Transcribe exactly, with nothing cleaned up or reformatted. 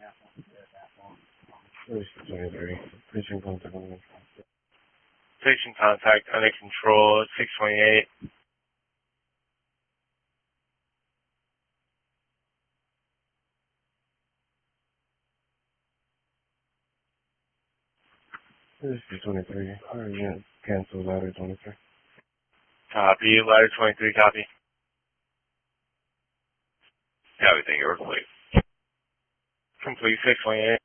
twenty-three. Station contact. Station contact under control, six twenty-eight. This is twenty-three. Alright, yeah. Cancel ladder twenty-three. Copy, ladder twenty-three, copy. Copy, thank you, we're complete. Complete, six twenty-eight.